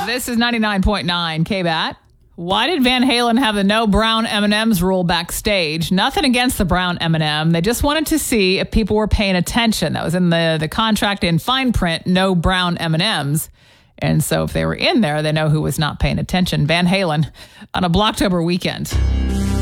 This is 99.9 KBAT. Why did Van Halen have the no brown M&Ms rule backstage? Nothing against the brown M&M. They just wanted to see if people were paying attention. That was in the contract in fine print, no brown M&Ms. And so if they were in there, they know who was not paying attention. Van Halen on a Blocktober weekend.